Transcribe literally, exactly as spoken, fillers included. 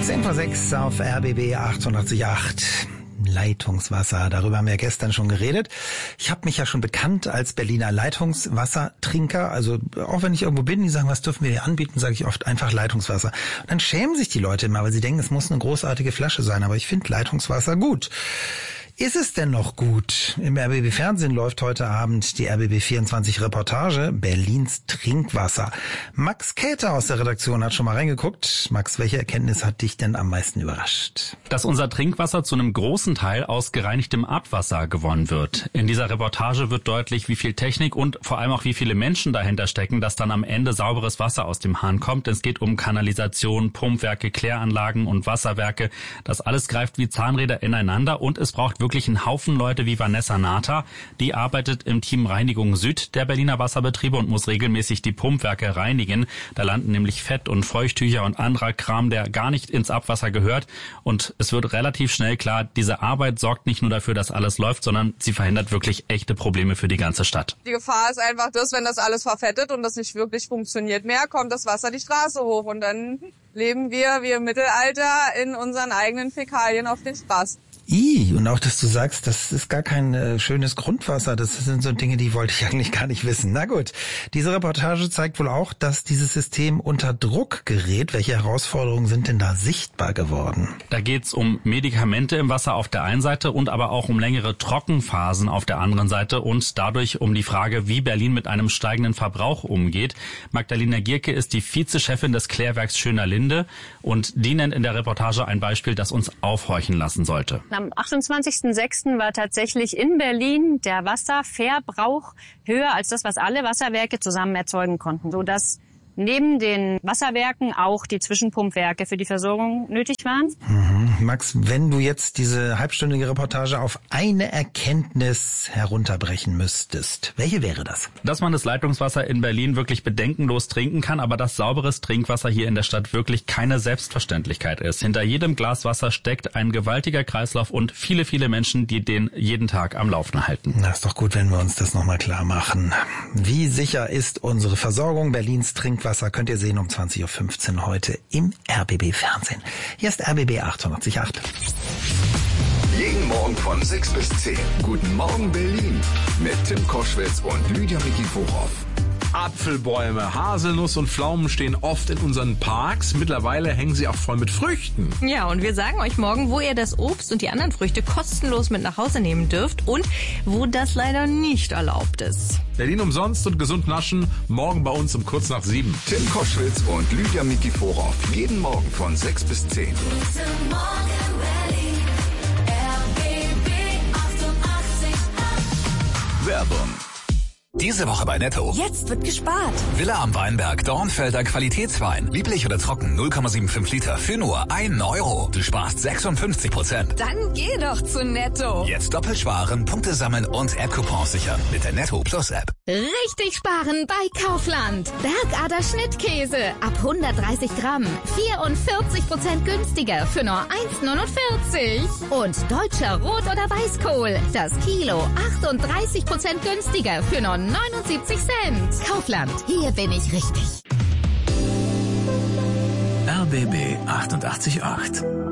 zehn vor sechs auf R B B achtundachtzig Komma acht. Leitungswasser, darüber haben wir gestern schon geredet. Ich habe mich ja schon bekannt als Berliner Leitungswassertrinker. Also auch wenn ich irgendwo bin, die sagen, was dürfen wir hier anbieten, sage ich oft einfach Leitungswasser. Und dann schämen sich die Leute immer, weil sie denken, es muss eine großartige Flasche sein. Aber ich finde Leitungswasser gut. Ist es denn noch gut? Im R B B Fernsehen läuft heute Abend die R B B vierundzwanzig Reportage Berlins Trinkwasser. Max Käther aus der Redaktion hat schon mal reingeguckt. Max, welche Erkenntnis hat dich denn am meisten überrascht? Dass unser Trinkwasser zu einem großen Teil aus gereinigtem Abwasser gewonnen wird. In dieser Reportage wird deutlich, wie viel Technik und vor allem auch wie viele Menschen dahinter stecken, dass dann am Ende sauberes Wasser aus dem Hahn kommt. Es geht um Kanalisation, Pumpwerke, Kläranlagen und Wasserwerke. Das alles greift wie Zahnräder ineinander und es braucht wirklich wirklich einen Haufen Leute wie Vanessa Nata. Die arbeitet im Team Reinigung Süd der Berliner Wasserbetriebe und muss regelmäßig die Pumpwerke reinigen. Da landen nämlich Fett und Feuchttücher und anderer Kram, der gar nicht ins Abwasser gehört. Und es wird relativ schnell klar, diese Arbeit sorgt nicht nur dafür, dass alles läuft, sondern sie verhindert wirklich echte Probleme für die ganze Stadt. Die Gefahr ist einfach das, wenn das alles verfettet und das nicht wirklich funktioniert mehr, kommt das Wasser die Straße hoch und dann leben wir wie im Mittelalter in unseren eigenen Fäkalien auf den Straßen. I, und auch, dass du sagst, das ist gar kein äh, schönes Grundwasser. Das sind so Dinge, die wollte ich eigentlich gar nicht wissen. Na gut, diese Reportage zeigt wohl auch, dass dieses System unter Druck gerät. Welche Herausforderungen sind denn da sichtbar geworden? Da geht's um Medikamente im Wasser auf der einen Seite und aber auch um längere Trockenphasen auf der anderen Seite und dadurch um die Frage, wie Berlin mit einem steigenden Verbrauch umgeht. Magdalena Gierke ist die Vizechefin des Klärwerks Schöner Linde und die nennt in der Reportage ein Beispiel, das uns aufhorchen lassen sollte. Am achtundzwanzigsten sechsten war tatsächlich in Berlin der Wasserverbrauch höher als das, was alle Wasserwerke zusammen erzeugen konnten, sodass neben den Wasserwerken auch die Zwischenpumpwerke für die Versorgung nötig waren. Mhm. Max, wenn du jetzt diese halbstündige Reportage auf eine Erkenntnis herunterbrechen müsstest, welche wäre das? Dass man das Leitungswasser in Berlin wirklich bedenkenlos trinken kann, aber dass sauberes Trinkwasser hier in der Stadt wirklich keine Selbstverständlichkeit ist. Hinter jedem Glas Wasser steckt ein gewaltiger Kreislauf und viele, viele Menschen, die den jeden Tag am Laufen halten. Na, ist doch gut, wenn wir uns das nochmal klar machen. Wie sicher ist unsere Versorgung? Berlins Trinkwasser Wasser könnt ihr sehen um zwanzig Uhr fünfzehn heute im R B B Fernsehen. Hier ist R B B achtundachtzig Komma acht. Jeden Morgen von sechs bis zehn. Guten Morgen Berlin mit Tim Koschwitz und Lydia Mikiforov. Apfelbäume, Haselnuss und Pflaumen stehen oft in unseren Parks. Mittlerweile hängen sie auch voll mit Früchten. Ja, und wir sagen euch morgen, wo ihr das Obst und die anderen Früchte kostenlos mit nach Hause nehmen dürft und wo das leider nicht erlaubt ist. Berlin umsonst und gesund naschen, morgen bei uns um kurz nach sieben. Tim Koschwitz und Lydia Mikiforov. Jeden Morgen von sechs bis zehn. Guten Morgen Berlin, R B B achtundachtzig Komma acht. Werbung. Diese Woche bei Netto. Jetzt wird gespart. Villa am Weinberg, Dornfelder Qualitätswein. Lieblich oder trocken, null Komma fünfundsiebzig Liter für nur einen Euro. Du sparst sechsundfünfzig Prozent. Dann geh doch zu Netto. Jetzt doppelt sparen, Punkte sammeln und App-Coupons sichern mit der Netto Plus App. Richtig sparen bei Kaufland. Bergader Schnittkäse ab hundertdreißig Gramm. vierundvierzig Prozent günstiger für nur eins Komma neunundvierzig. Und deutscher Rot- oder Weißkohl. Das Kilo achtunddreißig Prozent günstiger für nur neunundsiebzig Cent. Kaufland, hier bin ich richtig. R B B achtundachtzig Komma acht.